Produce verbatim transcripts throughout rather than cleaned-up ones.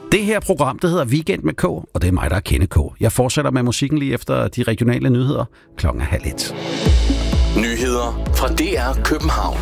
Det her program, det hedder Weekend med K, og det er mig, der er Kenneth K. Jeg fortsætter med musikken lige efter de regionale nyheder klokken halv et. Nyheder fra D R København.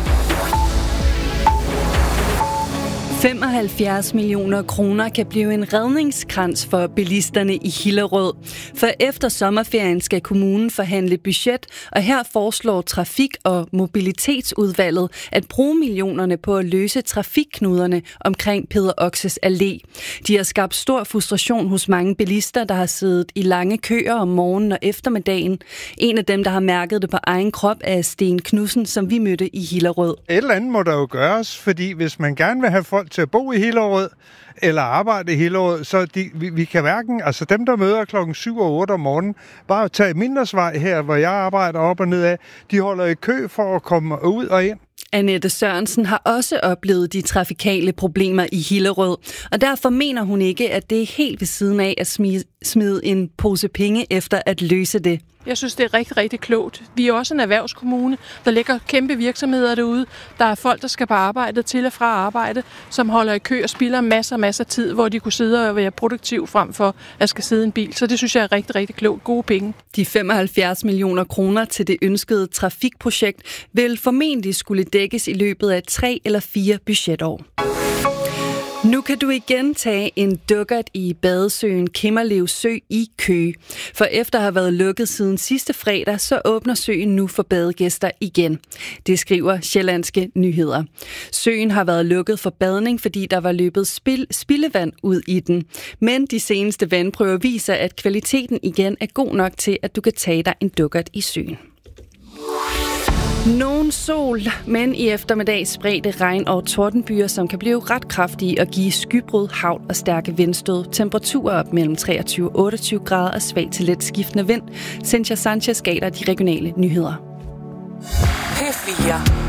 femoghalvfjerds millioner kroner kan blive en redningskrans for bilisterne i Hillerød. For efter sommerferien skal kommunen forhandle budget, og her foreslår Trafik- og Mobilitetsudvalget at bruge millionerne på at løse trafikknuderne omkring Peder Oxes Allé. De har skabt stor frustration hos mange bilister, der har siddet i lange køer om morgenen og eftermiddagen. En af dem, der har mærket det på egen krop, er Sten Knudsen, som vi mødte i Hillerød. Et eller andet må der jo gøres, fordi hvis man gerne vil have folk til at bo i Hillerød, eller arbejde i Hillerød, så de, vi, vi kan hverken, altså dem, der møder klokken syv og otte om morgenen, bare tage Mindersvej her, hvor jeg arbejder op og ned af, de holder i kø for at komme ud og ind. Annette Sørensen har også oplevet de trafikale problemer i Hillerød, og derfor mener hun ikke, at det er helt ved siden af at smide, smide en pose penge efter at løse det. Jeg synes, det er rigtig, rigtig klogt. Vi er også en erhvervskommune. Der ligger kæmpe virksomheder derude. Der er folk, der skal på arbejde til og fra arbejde, som holder i kø og spilder masser og masser af tid, hvor de kunne sidde og være produktiv frem for at skal sidde i en bil. Så det synes jeg er rigtig, rigtig klogt. Gode penge. De femoghalvfjerds millioner kroner til det ønskede trafikprojekt vil formentlig skulle dækkes i løbet af tre eller fire budgetår. Nu kan du igen tage en dukkert i badesøen Kimmerlev Sø i Køge. For efter at have været lukket siden sidste fredag, så åbner søen nu for badegæster igen. Det skriver Sjællandske Nyheder. Søen har været lukket for badning, fordi der var løbet spil- spildevand ud i den. Men de seneste vandprøver viser, at kvaliteten igen er god nok til, at du kan tage dig en dukkert i søen. Nogen sol, men i eftermiddag spredte regn- og tordenbyer, som kan blive ret kraftige og give skybrud, hagl og stærke vindstød. Temperaturer op mellem treogtyve og otteogtyve grader og svag til let skiftende vind. Cynthia Sanchez gav dig de regionale nyheder. P fire